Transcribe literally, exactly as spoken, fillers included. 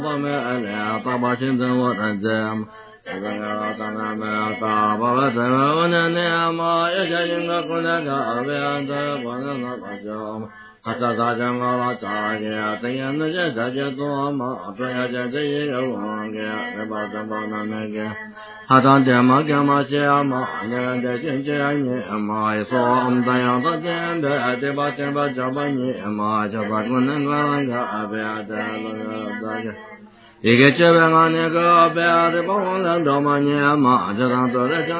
我们爱俩大把心真我的家。这个呀，当然没有大把了，这个我的娘嘛，一家人个过来个，别安这过来那个叫。他这大家我了家呀，这样那些这些做嘛，这样这这一个王个，这把这把那那个。他当爹嘛干嘛写嘛，人家亲戚你嘛一说，这样的点的，这把这把这把你嘛，这把我那个那个别的那个那个。一个这边啊，那个别的，把我那都嘛年嘛，这当做的。